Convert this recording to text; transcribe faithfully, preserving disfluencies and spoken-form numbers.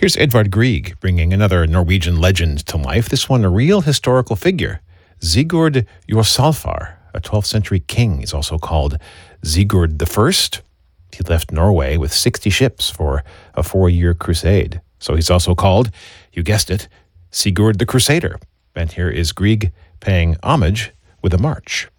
Here's Edvard Grieg bringing another Norwegian legend to life, this one a real historical figure. Sigurd Jorsalfar, a twelfth century king. He's also called Sigurd the First. He left Norway with sixty ships for a four-year crusade. So he's also called, you guessed it, Sigurd the Crusader. And here is Grieg paying homage with a march.